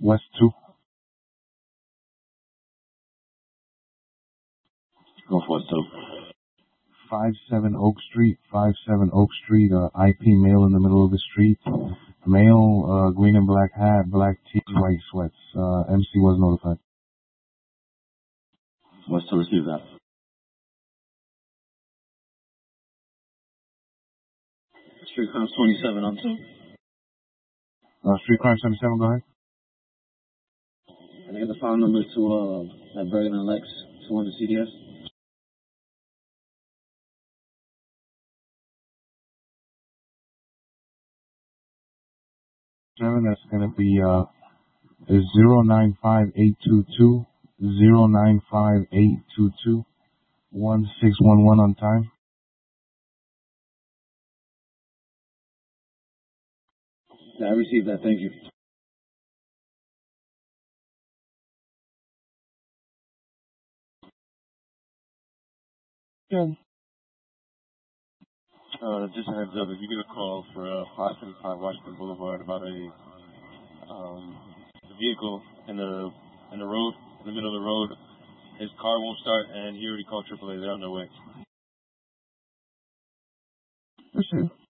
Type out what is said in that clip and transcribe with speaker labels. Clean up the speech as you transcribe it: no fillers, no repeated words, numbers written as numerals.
Speaker 1: West 2.
Speaker 2: Go for it, 2.
Speaker 1: 57 Oak Street, IP male in the middle of the street. Male, green and black hat, black tee, white sweats. MC was notified.
Speaker 2: What's to receive that? Street Crimes 27 on 2.
Speaker 1: Street Crime 77, go ahead.
Speaker 2: Can I get the file number to that Bergen and Lex 200 CDS?
Speaker 1: That's going to be 095822 095822 1611 on time.
Speaker 2: Yeah, I received that. Thank you.
Speaker 1: Good.
Speaker 3: Just a heads up, if you get a call for 575 Washington Boulevard about a vehicle in the road, in the middle of the road, his car won't start, and he already called AAA. They're on their way.
Speaker 1: For sure.